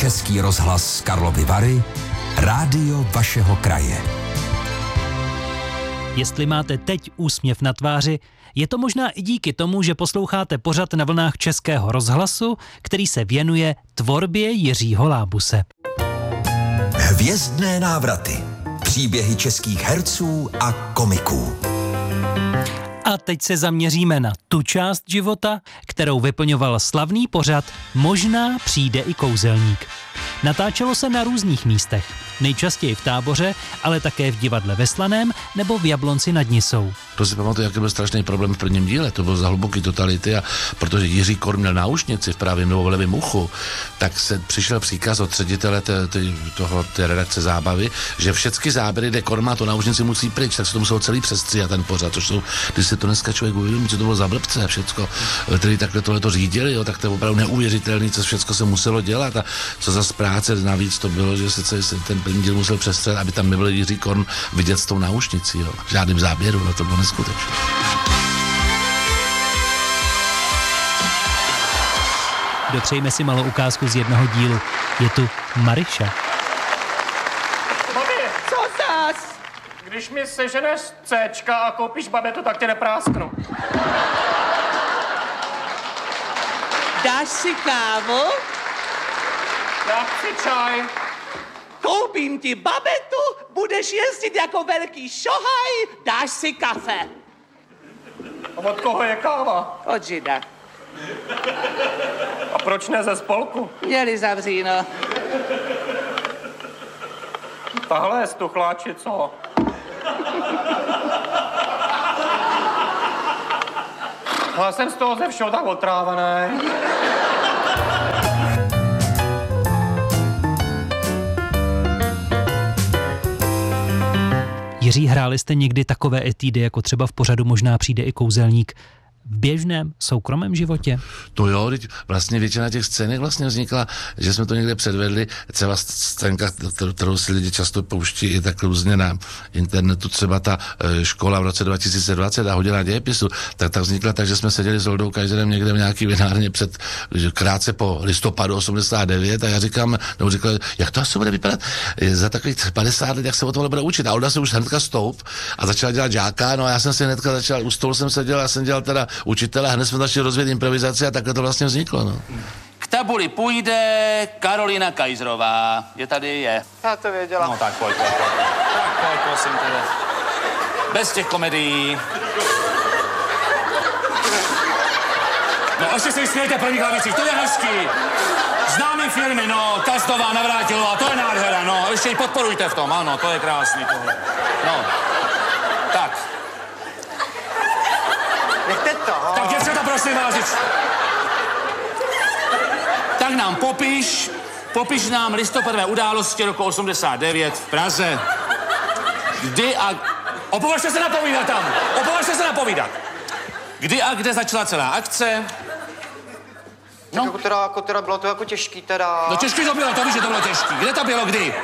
Český rozhlas Karlovy Vary, rádio vašeho kraje. Jestli máte teď úsměv na tváři, je to možná i díky tomu, že posloucháte pořad na vlnách Českého rozhlasu, který se věnuje tvorbě Jiřího Lábuse. Hvězdné návraty. Příběhy českých herců a komiků. A teď se zaměříme na tu část života, kterou vyplňoval slavný pořad Možná přijde i kouzelník. Natáčelo se na různých místech, nejčastěji v Táboře, ale také v divadle ve Slaném nebo v Jablonci nad Nisou. To si pamatuju, jaký byl strašný problém v prvním díle, to bylo za hluboký totality a protože Jiří Korn měl náušnici v pravém nebo v levém uchu, tak se přišel příkaz od ředitele té redakce zábavy, že všechny záběry, kde Korn má to náušnici, musí pryč, tak se to muselo celý přestříhat ten pořad, což jsou, když se to dneska člověk uvědomí, co to bylo za blbce všecko, který takhle tohle to řídili, jo, tak to je opravdu neuvěřitelný, co všechno se muselo dělat a co za práce navíc to bylo, že se ten první díl musel přestřelit, aby tam nebyl Jiří Korn vidět s tou náušnicí, jo, v žádným záběru, no to bylo neskutečné. Dopřejme si malou ukázku z jednoho dílu. Je tu Mariša. Mami, Co zas? když mi seženeš Cčka a koupíš babetu, tak tě neprásknu. Dáš si kávu? Já chci čaj. Koupím ti babetu, budeš jezdit jako velký šohaj, dáš si kafe. A od koho je káva? Od žida. A proč ne ze spolku? Měli zavříno. Tahle je stuchláči, co? Já jsem z toho ze všeho tak otrávený. Jiří, hráli jste někdy takové etudy, jako třeba v pořadu Možná přijde i kouzelník, v běžném soukromém životě? To jo, vlastně většina těch scének vlastně vznikla, že jsme to někde předvedli, třeba scénka, kterou si lidi často pouští i tak různě na internetu, třeba ta škola v roce 2020 a hodina dějepisu, tak vznikla tak, že jsme seděli s Oldou Kaiserem někde v nějaký vinárně krátce po listopadu 89 a já říkám, nebo říkal, jak to asi bude vypadat za takových 50 let, jak se o tohle bude učit. A Olda se už hnedka stoup a začala dělat žáka, no a já jsem si hnedka začal, u stolu jsem seděl, já jsem dělal teda učitele, hned jsme začali rozvíjet improvizaci a takhle to vlastně vzniklo, no. K tabuli půjde Karolina Kaiserová. Je tady, je. Já to věděla. No tak pojď. Tak pojď, prosím tebe. Bez těch komedií. No ještě se smějte první hlavici, to je hezký. Známý filmy, no, Kastová, Navrátilová, to je nádhera, no. Ještě ji podporujte v tom, ano, to je krásný tohle. No, tak. Nechte to. Tak děvčata, prosím vás, tak nám popiš nám listopadové události roku 89 v Praze. Kdy a... Opovažte se napovídat. Kdy a kde začala celá akce? No. Jako teda bylo to jako těžký teda. No těžký to bylo, to víš, že to bylo těžký. Kde to bylo, kdy?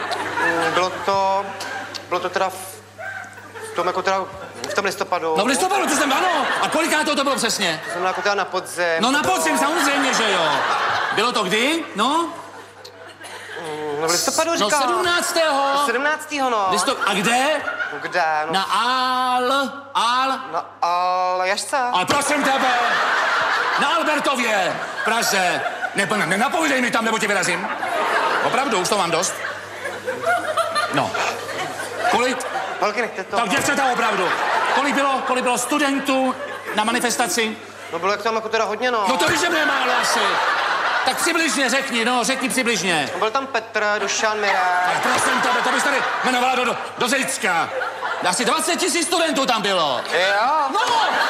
Bylo to teda v tom listopadu. No v listopadu, to jsem, ano. A koliká to bylo přesně? To znamená jako teda na podzim. No na podzim, samozřejmě, že jo. Bylo to kdy? No? No v listopadu říkám. No 17. 17. no. A kde? Kde? No. Na Jašce. Ale prosím tebe, na Albertově, v Praze. Nenapovídej mi tam, nebo tě vyrazím. Opravdu, už to mám dost. No. Kolik? Holky, nechte to. Tak děvčata, opravdu. Kolik bylo studentů na manifestaci? No bylo jak tam jako teda hodně, no. No to víš, že mě málo asi. Tak přibližně řekni přibližně. No, byl tam Petr, Dušan, Mirek. Tak prosím tebe, to bys tady jmenovala do Zejcka. Asi 20 000 studentů tam bylo. Jo? No!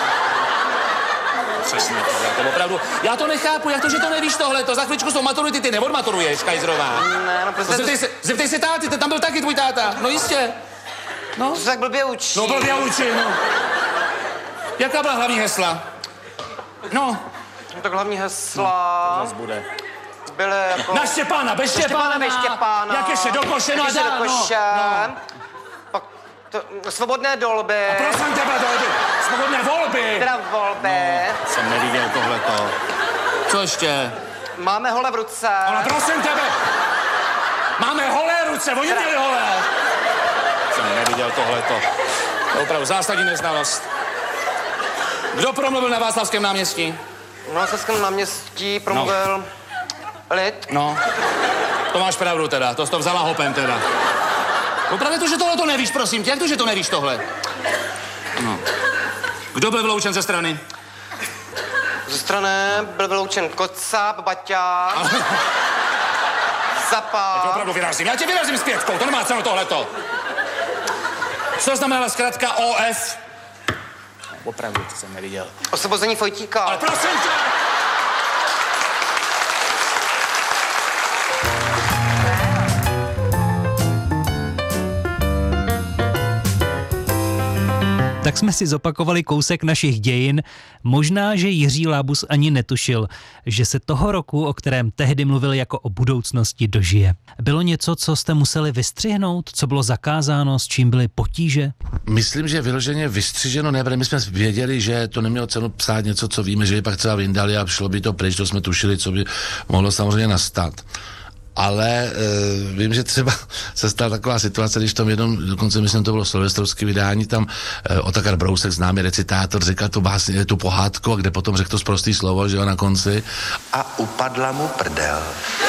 Přesně to opravdu. Já to nechápu, jak to, že to nevíš tohleto. Za chvíličku jsou maturity, ty neodmaturuješ, Kaiserová. Ne, no prostě... Zeptej se táty, tam byl taky tvůj táta. No jistě. No. To se tak blbě učí. No blbě učí, no. Jaká byla hlavní hesla? No. No tak hlavní hesla... To zase bude. Byly jako... Na Štěpána, bez Štěpána. Jak ještě do koše, no a dál, no. Pak svobodné dolby. A prosím tebe, dolby. Svobodné volby. Teda volby. No, jsem neviděl tohleto. Co ještě? Máme hole v ruce. Ale prosím tebe! Máme holé ruce, oni měli holé! Jsem neviděl tohleto. To je opravdu zásadní neznalost. Kdo promluvil na Václavském náměstí? Na Václavském náměstí promluvil Lid. No, to máš pravdu teda, to jsi to vzala hopem teda. Opravdu to, že tohle to nevíš, prosím tě, jak to, že to nevíš tohle? No. Kdo byl vyloučen ze strany? Ze strany byl vyloučen Kocáb, Baťa, Zapá. Já tě opravdu vyrazím, já tě vyrazím s pětkou, to nemá cenu tohleto. Co znamenala zkrátka OF? Opravdu jsem neviděl. Osvobození Fojtíka. Ale prosím tě! Tak jsme si zopakovali kousek našich dějin. Možná, že Jiří Lábus ani netušil, že se toho roku, o kterém tehdy mluvil jako o budoucnosti, dožije. Bylo něco, co jste museli vystřihnout? Co bylo zakázáno? S čím byly potíže? Myslím, že vyloženě vystřiženo nebude. My jsme věděli, že to nemělo cenu psát něco, co víme, že by pak třeba vyndali a šlo by to pryč, to jsme tušili, co by mohlo samozřejmě nastat. Ale vím, že třeba se stala taková situace, když tam jednom, dokonce myslím, to bylo silvestrovské vydání, tam Otakar Brousek, známý recitátor, říkal tu pohádku, a kde potom řekl to sprostý slovo, že jo, na konci. A upadla mu prdel.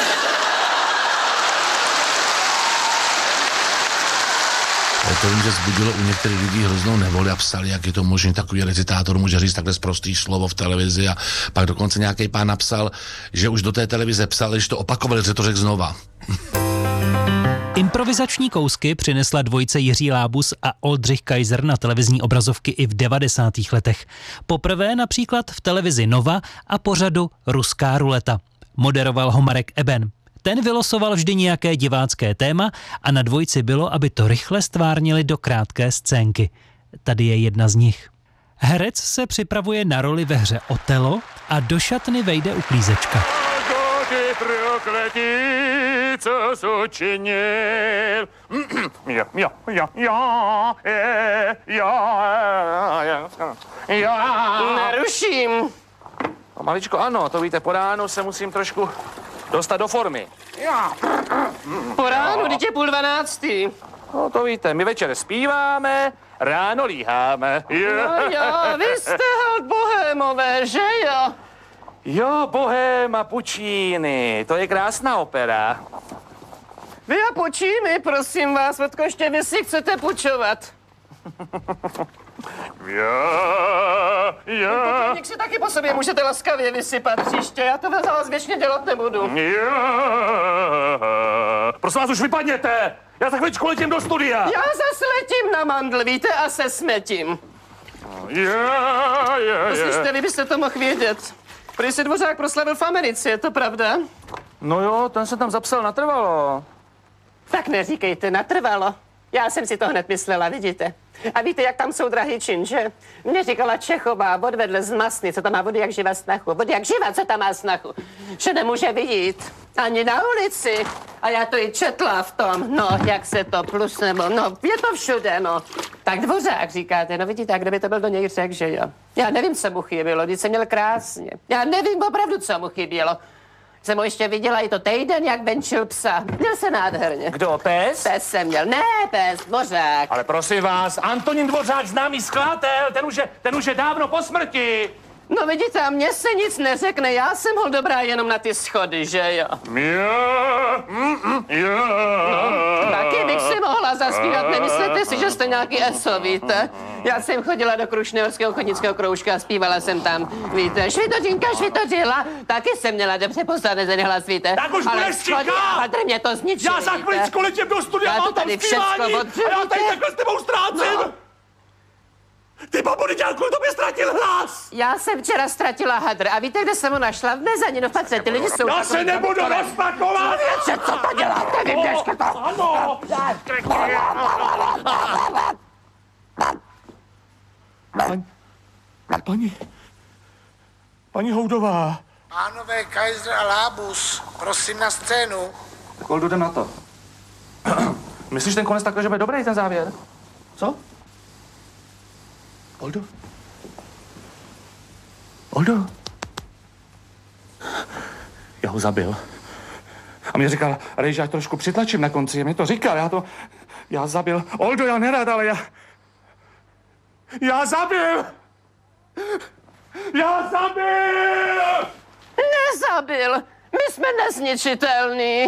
To vím, že vzbudilo u některých lidí hroznou nevoli a psali, jak je to možné, takový recitátor může říct takhle sprostý slovo v televizi, a pak dokonce nějaký pán napsal, že už do té televize psal, když to opakovali, že to řekl znova. Improvizační kousky přinesla dvojice Jiří Lábus a Oldřich Kaiser na televizní obrazovky i v 90. letech. Poprvé například v televizi Nova a pořadu Ruská ruleta. Moderoval ho Marek Eben. Ten vylosoval vždy nějaké divácké téma a na dvojici bylo, aby to rychle stvárnili do krátké scénky. Tady je jedna z nich. Herec se připravuje na roli ve hře Otelo a do šatny vejde uklízečka. Co jsi učinil? Neruším. No, maličko, ano, to víte, po ránu se musím trošku dostat do formy. Po ránu, teď je 11:30. No, to víte, my večer zpíváme, ráno líháme. No jo, vy jste hod bohémové, že jo? Jo, Bohéma Puccini, to je krásná opera. Vy a Puccini, prosím vás, odkožte vy si chcete půjčovat. Pokožník si taky po sobě můžete laskavě vysypat příště, já to za vás věčně dělat nebudu. Prosím vás, už vypadněte, já za chviličku letím do studia. Já zase letím na mandl, víte, a se smetím. Slyšte, vy byste to mohl vědět. Prý si Dvořák proslavil v Americe, je to pravda? No jo, ten se tam zapsal natrvalo. Tak neříkejte, natrvalo. Já jsem si to hned myslela, vidíte. A víte, jak tam jsou drahý čin, že? Mně říkala Čechová, odvedle z Masny, co tam má vody jak živa snachu. Vody jak živa, co tam má snachu. Že nemůže vyjít ani na ulici. A já to i četla v tom, no, jak se to plus nebo, no, je to všude, no. Tak Dvořák říkáte, no vidíte, a kdyby to byl do něj řek, že jo. Já nevím, co mu chybělo, když jsem měl krásně. Já nevím opravdu, co mu chybělo. Jsem ho ještě viděla i to týden, jak venčil psa. Měl se nádherně. Kdo, pes? Pes jsem měl. Ne, pes, Dvořák. Ale prosím vás, Antonín Dvořák, známý skladatel, ten už je dávno po smrti. No vidíte, a mně se nic neřekne, já jsem ho dobrá jenom na ty schody, že jo? No, taky bych si mohla zaspívat, nemyslete si, že jste nějaký eso, víte? Já jsem chodila do Krušnohorského chodnického kroužka a zpívala jsem tam, víte, Švitořinka švitořila, taky jsem měla dobře posazený hlas, víte? Tak už budeš stříkat! Ale mě to zničilo, Já za chviličku letím do studia, mám tam zpívání a já tady takhle s tebou ztrácím! No. Ty babodyďáku, to by ztratil hlas! Já jsem včera ztratila hadr a víte, kde jsem ho našla? V mezaninu, v patře, ty lidi jsou... Já se nebudu rozpakovat! Co to děláte, vy běžte to! Ano! Paní Houdová. Pánové Kaiser a Lábus, prosím na scénu. Tak Oldo, jdem na to. Myslíš ten konec takhle, že bude dobrý ten závěr? Co? Oldo? Oldo? Já ho zabil. A mě říkal, Rejže, ať trošku přitlačím na konci. Mě to říkal, já zabil. Oldo, já nerad, ale já zabil! Já zabil! Nezabil! My jsme nezničitelní.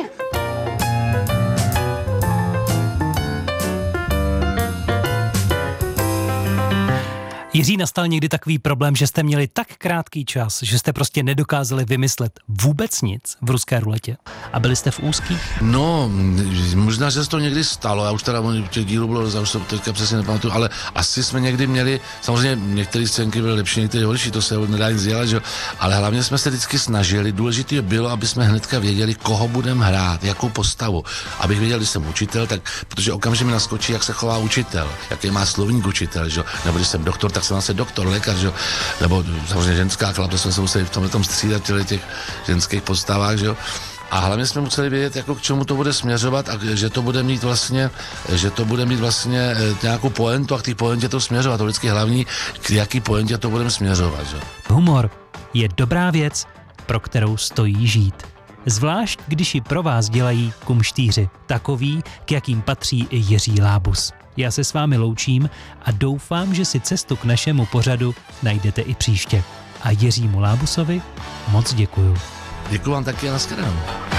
Jiří, nastal někdy takový problém, že jste měli tak krátký čas, že jste prostě nedokázali vymyslet vůbec nic v ruské ruletě a byli jste v úzkých? No, možná, že se to někdy stalo, já už teda těch dílů bylo, já už to teďka přesně nepamatuju, ale asi jsme někdy měli, samozřejmě některé scénky byly lepší, některé horší, to se nedá nic dělat, že? Ale hlavně jsme se vždycky snažili, důležité bylo, aby jsme hnedka věděli, koho budeme hrát, jakou postavu. Abych věděl, když jsem učitel, tak protože okamžitě mi naskočí, jak se chová učitel, jaký má slovník učitel, že? Nebo když jsem doktor, tak jsem asi doktor, lékař, že? Nebo samozřejmě ženská chlap, to jsme se museli v tomhle střídat těch ženských postavách, že? A hlavně jsme museli vědět, jako k čemu to bude směřovat a že to bude mít vlastně nějakou pointu a k té pointě to směřovat. To vždycky hlavní, k jaký pointě to budeme směřovat. Že? Humor je dobrá věc, pro kterou stojí žít. Zvlášť, když ji pro vás dělají kumštýři, takový, k jakým patří i Jiří Lábus. Já se s vámi loučím a doufám, že si cestu k našemu pořadu najdete i příště. A Jiřímu Lábusovi moc děkuju. Děkuju vám taky a nashledanou.